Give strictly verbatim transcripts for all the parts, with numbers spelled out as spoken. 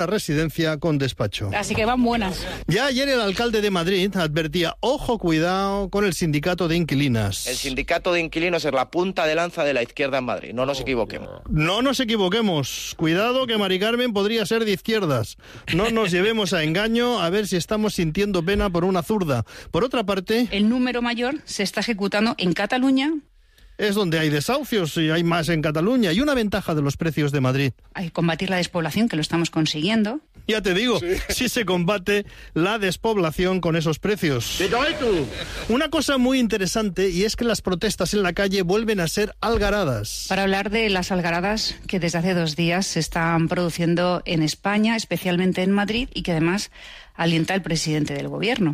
la residencia con despacho. Así que van buenas. Ya ayer el alcalde de Madrid advertía, ojo, cuidado con el sindicato de inquilinas. El sindicato de inquilinos es la punta de lanza de la izquierda en Madrid, no nos equivoquemos. No nos equivoquemos. Cuidado que Mari Carmen podría ser de izquierdas. No nos llevemos a engaño a ver si estamos sintiendo pena por una zurda. Por otra parte... El número mayor se está ejecutando en Cataluña. Es donde hay desahucios y hay más en Cataluña. Y una ventaja de los precios de Madrid. Hay que combatir la despoblación, que lo estamos consiguiendo. Ya te digo, sí. Si se combate la despoblación con esos precios. Una cosa muy interesante, y es que las protestas en la calle vuelven a ser algaradas. Para hablar de las algaradas que desde hace dos días se están produciendo en España, especialmente en Madrid, y que además alienta el presidente del gobierno.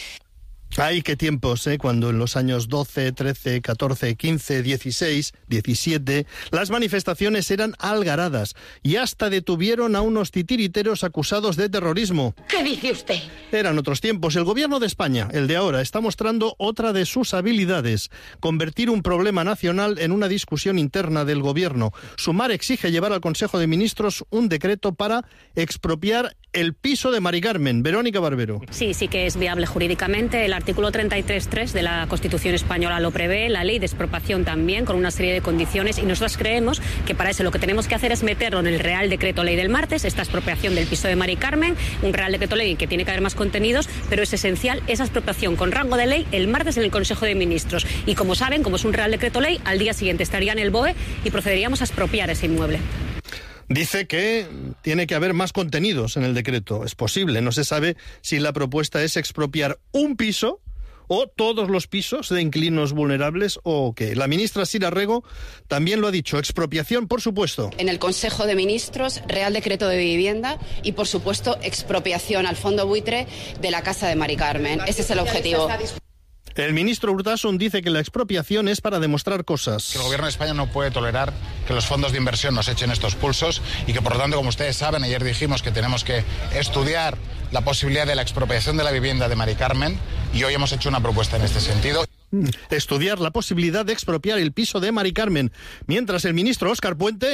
Ay, qué tiempos, ¿eh? Cuando en los años doce, trece, catorce, quince, dieciséis, diecisiete, las manifestaciones eran algaradas y hasta detuvieron a unos titiriteros acusados de terrorismo. ¿Qué dice usted? Eran otros tiempos. El gobierno de España, el de ahora, está mostrando otra de sus habilidades: convertir un problema nacional en una discusión interna del gobierno. Sumar exige llevar al Consejo de Ministros un decreto para expropiar el piso de Mari Carmen. Verónica Barbero. Sí, sí que es viable jurídicamente. El artículo treinta y tres punto tres de la Constitución española lo prevé, la ley de expropiación también, con una serie de condiciones, y nosotros creemos que para eso lo que tenemos que hacer es meterlo en el Real Decreto Ley del martes, esta expropiación del piso de Mari Carmen, un Real Decreto Ley que tiene que haber más contenidos, pero es esencial esa expropiación con rango de ley el martes en el Consejo de Ministros. Y como saben, como es un Real Decreto Ley, al día siguiente estaría en el B O E y procederíamos a expropiar ese inmueble. Dice que tiene que haber más contenidos en el decreto. Es posible, no se sabe si la propuesta es expropiar un piso o todos los pisos de inquilinos vulnerables o qué. La ministra Sira Rego también lo ha dicho. Expropiación, por supuesto. En el Consejo de Ministros, Real Decreto de Vivienda y, por supuesto, expropiación al fondo buitre de la casa de Mari Carmen. Ese es el objetivo. El ministro Urtasun dice que la expropiación es para demostrar cosas. Que el gobierno de España no puede tolerar que los fondos de inversión nos echen estos pulsos y que, por lo tanto, como ustedes saben, ayer dijimos que tenemos que estudiar la posibilidad de la expropiación de la vivienda de Mari Carmen y hoy hemos hecho una propuesta en este sentido. Estudiar la posibilidad de expropiar el piso de Mari Carmen, mientras el ministro Óscar Puente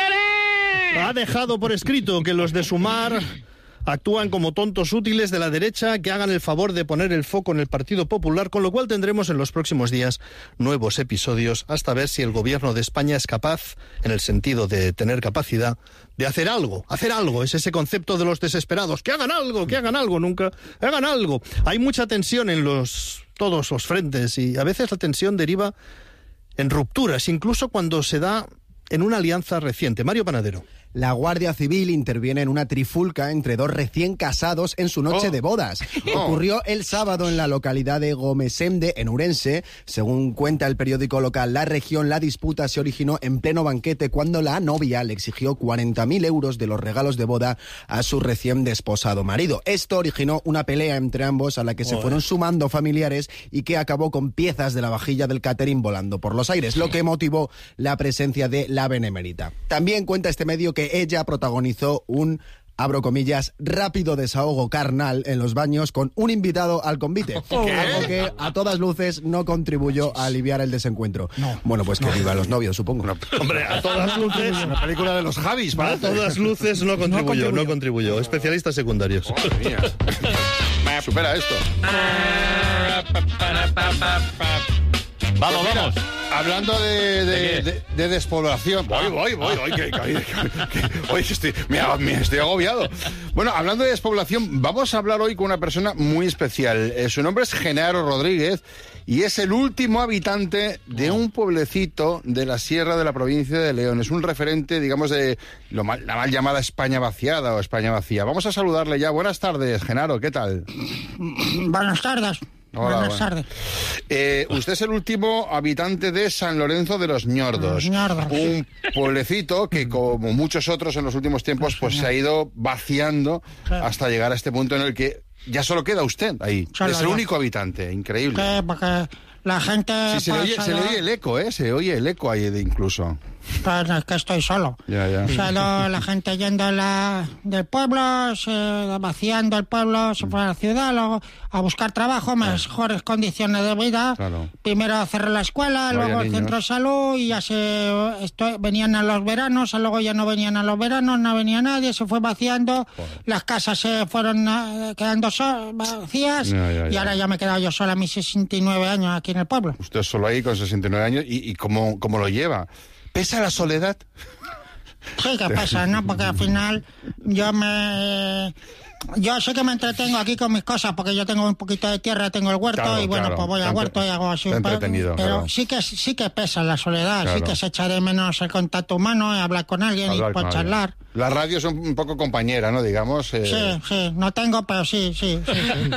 ha dejado por escrito que los de Sumar actúan como tontos útiles de la derecha que hagan el favor de poner el foco en el Partido Popular, con lo cual tendremos en los próximos días nuevos episodios hasta ver si el gobierno de España es capaz, en el sentido de tener capacidad, de hacer algo. Hacer algo, es ese concepto de los desesperados. Que hagan algo, que hagan algo, nunca hagan algo. Hay mucha tensión en los todos los frentes y a veces la tensión deriva en rupturas, incluso cuando se da en una alianza reciente. Mario Panadero. La Guardia Civil interviene en una trifulca entre dos recién casados en su noche oh. de bodas. Oh. Ocurrió el sábado en la localidad de Gomesende, en Ourense. Según cuenta el periódico local La Región, la disputa se originó en pleno banquete cuando la novia le exigió cuarenta mil euros de los regalos de boda a su recién desposado marido. Esto originó una pelea entre ambos a la que se oh. fueron sumando familiares y que acabó con piezas de la vajilla del catering volando por los aires, lo que motivó la presencia de la benemérita. También cuenta este medio que ella protagonizó un, abro comillas, rápido desahogo carnal en los baños con un invitado al convite. ¿Qué? Algo que a todas luces no contribuyó a aliviar el desencuentro. No. Bueno, pues que no. viva los novios, supongo. No, hombre, a todas luces... Una película de los Javis, A todas luces no contribuyó, no contribuyó. No contribuyó. Especialistas secundarios. Oh, supera esto. Vamos, vamos. Hablando de, de, de, de despoblación. Voy, voy, voy. Hoy que, que, que, hoy estoy, me, me estoy agobiado. Bueno, hablando de despoblación, vamos a hablar hoy con una persona muy especial. Eh, su nombre es Genaro Rodríguez y es el último habitante de un pueblecito de la sierra de la provincia de León. Es un referente, digamos, de lo mal, la mal llamada España vaciada o España vacía. Vamos a saludarle ya. Buenas tardes, Genaro. ¿Qué tal? Buenas tardes. Hola, Buenas tardes. Eh, usted es el último habitante de San Lorenzo de los Ñordos, Ñordos. Un pueblecito que, como muchos otros en los últimos tiempos, pues se ha ido vaciando sí. hasta llegar a este punto en el que ya solo queda usted ahí. Solo es el yo. único habitante, increíble. ¿Qué? Porque la gente... Sí, se, le oye, se le oye el eco, ¿eh? Se oye el eco ahí de incluso. Pues es que estoy solo. Ya, ya. Solo la gente yendo a la, del pueblo, se, vaciando el pueblo, se fue a la ciudad, luego a buscar trabajo, mejores condiciones de vida. Claro. Primero cerré la escuela, No luego había el niños. centro de salud, y ya se esto, venían a los veranos, luego ya no venían a los veranos, no venía nadie, se fue vaciando, Joder. las casas se fueron eh, quedando so- vacías, Ya, ya, y ya. ahora ya me he quedado yo sola a mis sesenta y nueve años aquí en el pueblo. Usted solo ahí con sesenta y nueve años, ¿y, y cómo, cómo lo lleva? ¿Pesa la soledad? Sí, que pasa, ¿no? Porque al final yo me... Yo sé que me entretengo aquí con mis cosas, porque yo tengo un poquito de tierra, tengo el huerto, Claro, y bueno, claro. pues voy al Está huerto y hago así está un poco. entretenido, Pero claro. sí que sí que pesa la soledad, Claro. sí que se echa de menos el contacto humano, y hablar con alguien Hablar y pues con alguien. charlar. La radio es un, un poco compañera, ¿no? Digamos. eh. Sí, sí, no tengo, pero sí, sí, sí.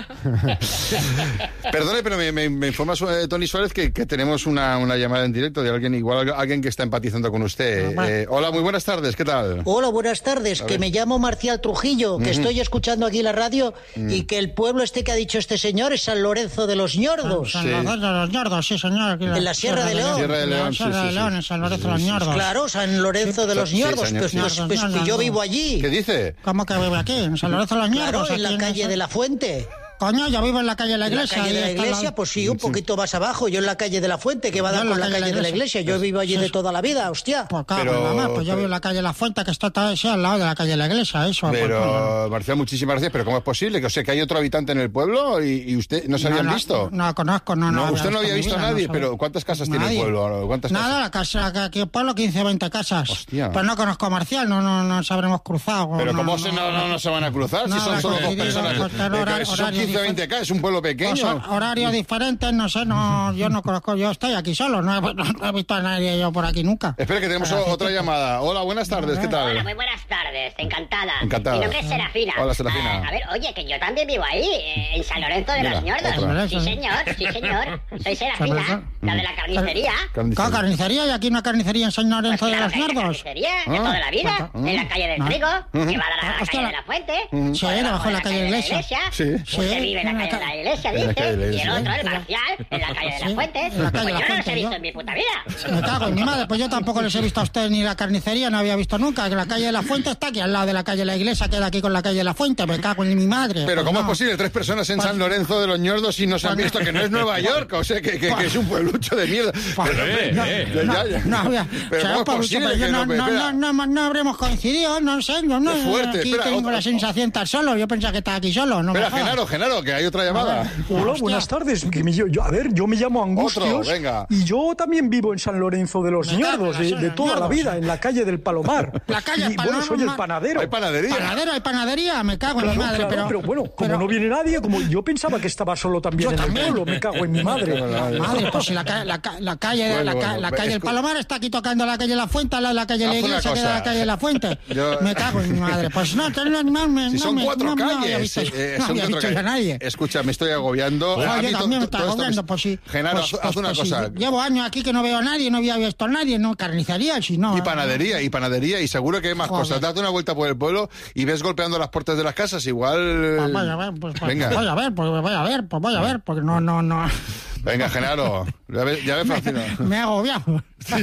sí. Perdone, pero me, me, me informa eh, Tony Suárez que, que tenemos una, una llamada en directo de alguien, igual alguien que está empatizando con usted. Ah, Eh, hola, muy buenas tardes, ¿qué tal? Hola, buenas tardes, A que ver. me llamo Marcial Trujillo, que estoy escuchando aquí la radio y que el pueblo este que ha dicho este señor es San Lorenzo de los Ñordos. San Sí. Lorenzo de los Ñordos, sí, señor. Aquí En la Sierra de León. Sierra de León, En la sí, Sierra sí, de sí. León, en San Lorenzo de los Sí, sí, sí. Ñordos. Claro, San Lorenzo de los Sí, Ñordos, señor, pues, sí. pues, pues, Ñordos, que yo Ñordos. vivo allí. ¿Qué dice? ¿Cómo que vive aquí? En San Lorenzo de los Claro, Ñordos. en la aquí calle esa- de la Fuente. Coño, yo vivo en la calle de la En la iglesia. calle de ahí la está iglesia, la- pues sí, un poquito más abajo. Yo en la calle de la Fuente, que va a Yo dar en con la calle de la iglesia. Yo vivo allí Sí, de sí. toda la vida, hostia. Pues claro, Pero- mamá, pues yo pero- vivo en la calle La Fuente, que está todo ese al lado de la calle de la iglesia, eso. pues, bueno. Pero, Marcial, muchísimas gracias, pero ¿cómo es posible? Que, o sea, que hay otro habitante en el pueblo y, y usted no se habían no, visto. No, no conozco, no, no. No, usted no había visto a mi vida, nadie, no sabía. pero ¿cuántas casas tiene el Nadie. pueblo? ¿Cuántas Nada, casas? la casa, que aquí el pueblo, quince, veinte casas. Hostia. Pues no conozco a Marcial, no, no, no nos habremos cruzado. Pero no, ¿cómo se, no, no, no se van a cruzar No, si son la solo dos coincidimos, personas? pues, claro, Eh, horario- son horario quince, veinte casas, es un pueblo Pues, pequeño. horarios diferentes, no sé, no, yo no conozco, yo estoy aquí solo, no he, no he visto a nadie yo por aquí nunca. Espera, que tenemos Pero así otra que- llamada. Hola, buenas tardes, ¿qué tal? Hola, muy buenas tardes, encantada. Encantada. Mi nombre es Serafina. Hola, Serafina. Ah, a ver, oye, que yo también vivo ahí, eh, en San Lorenzo de Mira, los Ñordos. otra. Sí, señor, sí, señor. Soy Serafina, la de la carnicería. ¿Qué carnicería? ¿Y aquí una carnicería en San Lorenzo Pues de claro, los que hay Ñordos? carnicería de Ah. toda la vida, Pues, en la calle del no. Trigo, que va a dar a la Hostia, calle de la Fuente. Sí, por debajo de la calle de la iglesia. Sí. Usted Sí, vive en en la la calle de ca- la iglesia, en la dice, calle de la y el iglesia. otro, el Marcial, en la calle de Sí, la Fuente. en la calle Pues de la yo no los Fuente, he visto yo- en mi puta vida. Me cago en mi madre, pues yo tampoco les he visto a usted ni la carnicería, no había visto nunca, que la calle de la Fuente está aquí al lado de la calle de la iglesia, queda aquí con la calle de la Fuente, me cago en mi madre. Pero Pues ¿cómo no. es posible? Tres personas en Pues- San Lorenzo de los Ñordos y no se han Pues- visto que no es Nueva York, o sea, que, que- que es un pueblucho de mierda. Pues- Pero, eh, ya, eh. ya, No, ya. no, había- Pero o sea, ¿cómo es pues, posible pues, que yo no, no, no, espera. no, no, no habremos coincidido, no sé, yo no. Qué fuerte, aquí espera, tengo otra- la sensación de estar solo, yo pensaba que estaba aquí solo, no me Espera, jodas. Genaro, Genaro, que hay otra llamada. Hola, Hostia. buenas tardes. Que me- yo- yo- a ver, yo me llamo Angustios. Otro, venga. Y yo también vivo en San Lorenzo de los Me cago en Ñordos, la de, Sierra de de toda la Ñordos. vida, en la calle del Palomar. La calle y bueno, Palomar. soy el panadero. Hay panadería. Panadero, hay panadería, me cago en mi Claro, madre, claro, pero... pero bueno, como pero- no viene nadie, como yo pensaba que estaba solo también Yo en también. el pueblo, me cago en mi madre. Madre, pues si la, ca- la, ca- la calle, Bueno, la, ca- bueno, la pero calle El escu- Palomar está aquí tocando la calle La Fuente, al lado de la calle de la Haz una iglesia, que cosa. da la calle La Fuente. Yo- Me cago en mi madre. Pues no, no, no, me- Si no, son me- cuatro no, no había calles. visto, eh, no son había cuatro visto yo a calles. nadie. Escucha, me estoy agobiando. Ah, A yo mí to- también me to- estoy todo esto me- agobiando, pues sí. Genaro, Pues- haz, pues- haz una pues sí. cosa. Llevo años aquí que no veo a nadie, no había visto a nadie, no carnicería, si no. Y panadería, y panadería, y seguro que hay más Joder. cosas. Date una vuelta por el pueblo y ves golpeando las puertas de las casas, igual... Pues voy a ver, pues, pues, Venga. voy a ver, pues voy a ver, pues voy a ver, porque no, no, no. Venga, Genaro. Ya ves, ya ves, Francino. Me he agobiado.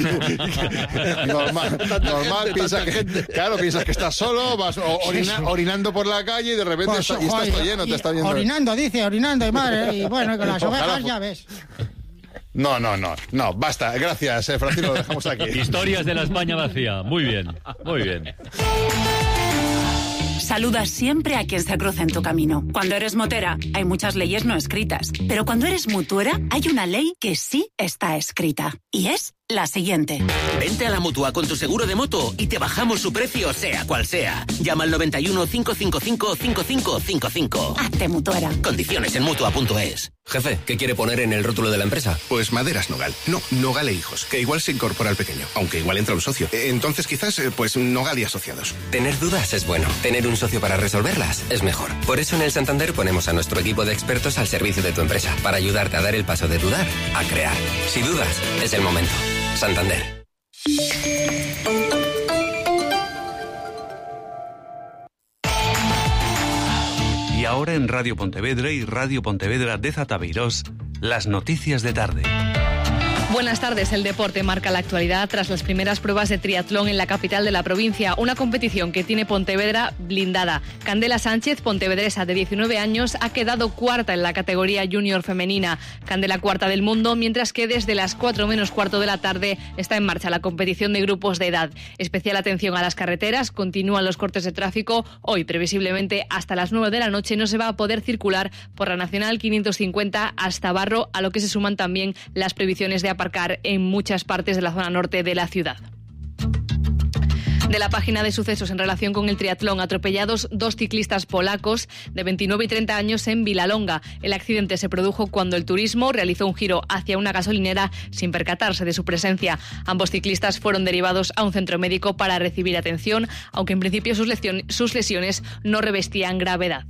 Normal, normal, piensas que, claro, piensas que estás solo, vas o- orina- orinando por la calle y de repente Pues, está- y estás joder, todo lleno, y te está viendo. Orinando, dice, orinando, y madre, y bueno, y con las Ojalá ovejas fu- ya ves. No, no, no, no, basta. Gracias, eh, Francino, lo dejamos aquí. Historias de la España vacía. Muy bien, muy bien. Saludas siempre a quien se cruza en tu camino. Cuando eres motera, hay muchas leyes no escritas. Pero cuando eres mutuera, hay una ley que sí está escrita. Y es la siguiente. Vente a la Mutua con tu seguro de moto y te bajamos su precio, sea cual sea. Llama al noventa y uno, cinco cinco cinco, cinco cinco cinco cinco. Hazte mutuera. Condiciones en Mutua punto es. Jefe, ¿qué quiere poner en el rótulo de la empresa? Pues Maderas Nogal. No, Nogal e Hijos, que igual se incorpora al pequeño, aunque igual entra un socio. Eh, Entonces quizás, eh, pues Nogal y Asociados. Tener dudas es bueno. Tener un socio para resolverlas es mejor. Por eso en el Santander ponemos a nuestro equipo de expertos al servicio de tu empresa, para ayudarte a dar el paso de dudar a crear. Si dudas, es el momento. Santander. Y ahora en Radio Pontevedra y Radio Pontevedra de Zatabeirós, las noticias de tarde. Buenas tardes. El deporte marca la actualidad tras las primeras pruebas de triatlón en la capital de la provincia, una competición que tiene Pontevedra blindada. Candela Sánchez, pontevedresa de diecinueve años, ha quedado cuarta en la categoría junior femenina. Candela cuarta del mundo, mientras que desde las cuatro menos cuarto de la tarde está en marcha la competición de grupos de edad. Especial atención a las carreteras, continúan los cortes de tráfico. Hoy, previsiblemente, hasta las nueve de la noche no se va a poder circular por la Nacional quinientos cincuenta hasta Barro, a lo que se suman también las previsiones de aparcar en muchas partes de la zona norte de la ciudad. De la página de sucesos en relación con el triatlón, atropellados dos ciclistas polacos de veintinueve y treinta años en Vilalonga. El accidente se produjo cuando el turismo realizó un giro hacia una gasolinera sin percatarse de su presencia. Ambos ciclistas fueron derivados a un centro médico para recibir atención, aunque en principio sus, lesiones, sus lesiones no revestían gravedad.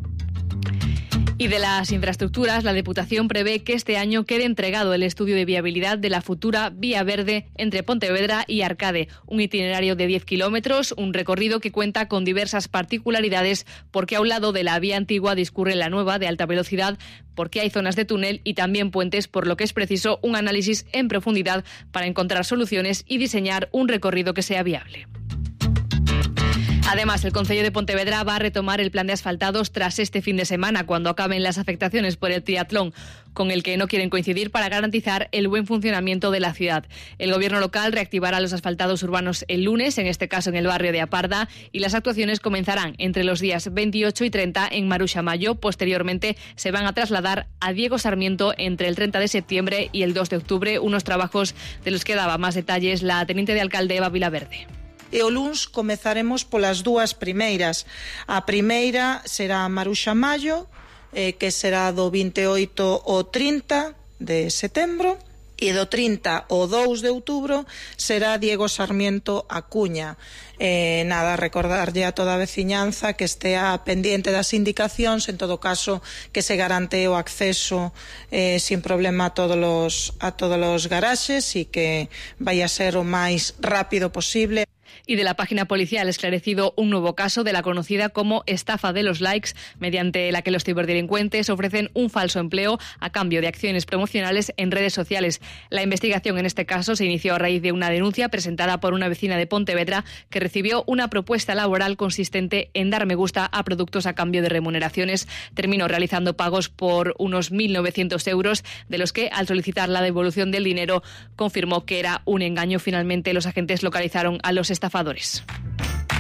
Y de las infraestructuras, la Diputación prevé que este año quede entregado el estudio de viabilidad de la futura Vía Verde entre Pontevedra y Arcade, un itinerario de diez kilómetros, un recorrido que cuenta con diversas particularidades porque a un lado de la vía antigua discurre la nueva de alta velocidad, porque hay zonas de túnel y también puentes, por lo que es preciso un análisis en profundidad para encontrar soluciones y diseñar un recorrido que sea viable. Además, el Concello de Pontevedra va a retomar el plan de asfaltados tras este fin de semana, cuando acaben las afectaciones por el triatlón, con el que no quieren coincidir para garantizar el buen funcionamiento de la ciudad. El gobierno local reactivará los asfaltados urbanos el lunes, en este caso en el barrio de Aparda, y las actuaciones comenzarán entre los días veintiocho y treinta en Maruxa Mayo. Posteriormente se van a trasladar a Diego Sarmiento entre el treinta de septiembre y el dos de octubre, unos trabajos de los que daba más detalles la teniente de alcalde Eva Vilaverde. E o luns comezaremos polas dúas primeiras. A primeira será Maruxa Mayo, eh, que será do veintiocho ao trinta de setembro, e do trinta ao dous de outubro será Diego Sarmiento a Cuña. Eh, nada, recordarlle a toda a veciñanza que estea pendiente das indicacións, en todo caso que se garante o acceso eh, sin problema a todos os, a todos os garaxes e que vai a ser o máis rápido posible. Y de la página policial, esclarecido un nuevo caso de la conocida como estafa de los likes, mediante la que los ciberdelincuentes ofrecen un falso empleo a cambio de acciones promocionales en redes sociales. La investigación en este caso se inició a raíz de una denuncia presentada por una vecina de Pontevedra que recibió una propuesta laboral consistente en dar me gusta a productos a cambio de remuneraciones. Terminó realizando pagos por unos mil novecientos euros, de los que, al solicitar la devolución del dinero, confirmó que era un engaño. Finalmente, los agentes localizaron a los estafadores.